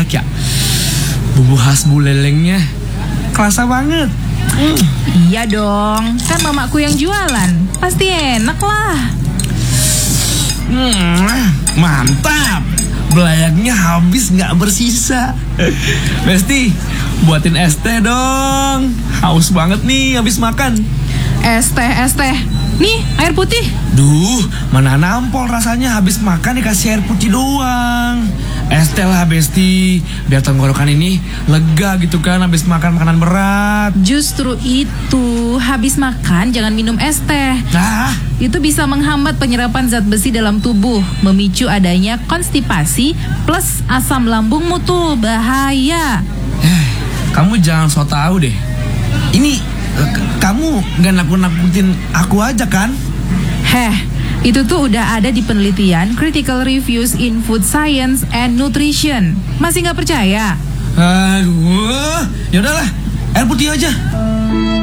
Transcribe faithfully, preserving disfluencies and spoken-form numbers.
ya. Bumbu khas bulelengnya kerasa banget. Mm. Iya dong, kan mamaku yang jualan, pasti enak lah. Mm, mantap. Belayaknya habis gak bersisa. Besti, buatin es teh dong. Haus banget nih habis makan. Es teh, es teh. Nih, air putih. Duh, mana nampol rasanya habis makan dikasih air putih doang. Es teh lah Besti, biar tenggorokan ini lega gitu kan habis makan makanan berat. Justru itu, habis makan jangan minum es teh. Nah, Itu bisa menghambat penyerapan zat besi dalam tubuh, memicu adanya konstipasi plus asam lambungmu tuh, bahaya. eh, kamu jangan so tau deh. Ini eh, k- kamu gak nakut-nakutin aku aja kan? Heh, itu tuh udah ada di penelitian Critical Reviews in Food Science and Nutrition. Masih nggak percaya? Aduh, yaudahlah, air putih aja.